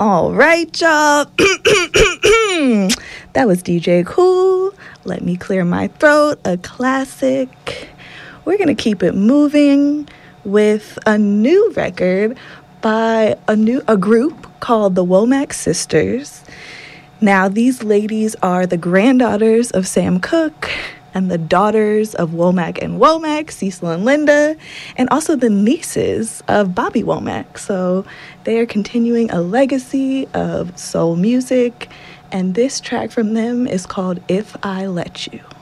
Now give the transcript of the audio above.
All right, y'all. That was DJ Cool. Let Me Clear My Throat, a classic. We're going to keep it moving with a new record by a group called the Womack Sisters. Now, these ladies are the granddaughters of Sam Cooke and the daughters of Womack and Womack, Cecil and Linda, and also the nieces of Bobby Womack. So they are continuing a legacy of soul music, and this track from them is called If I Let You.